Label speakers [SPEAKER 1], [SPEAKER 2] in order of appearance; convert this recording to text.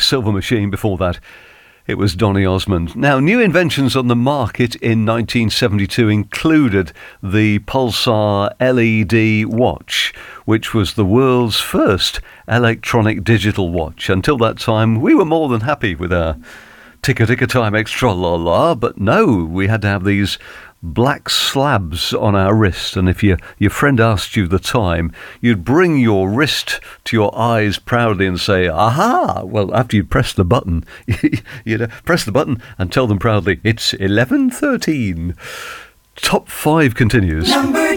[SPEAKER 1] Silver Machine. Before that, it was Donny Osmond. Now, new inventions on the market in 1972 included the Pulsar LED watch, which was the world's first electronic digital watch. Until that time, we were more than happy with our ticka time extra la, but no, we had to have these black slabs on our wrist, and if your friend asked you the time, you'd bring your wrist to your eyes proudly and say, aha! Well, after you'd press the button, you'd press the button and tell them proudly, it's 11:13. Top 5 continues.
[SPEAKER 2] Number